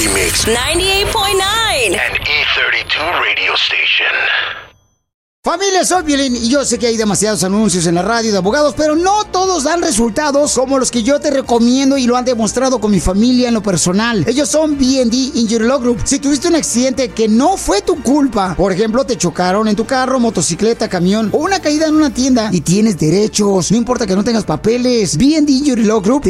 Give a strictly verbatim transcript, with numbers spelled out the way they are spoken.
Mix ninety-eight point nine and E thirty-two radio station. Familia, soy Piolín y yo sé que hay demasiados anuncios en la radio de abogados, pero no todos dan resultados como los que yo te recomiendo y lo han demostrado con mi familia en lo personal. Ellos son B and D Injury Law Group. Si tuviste un accidente que no fue tu culpa, por ejemplo, te chocaron en tu carro, motocicleta, camión o una caída en una tienda y tienes derechos, no importa que no tengas papeles, B and D Injury Law Group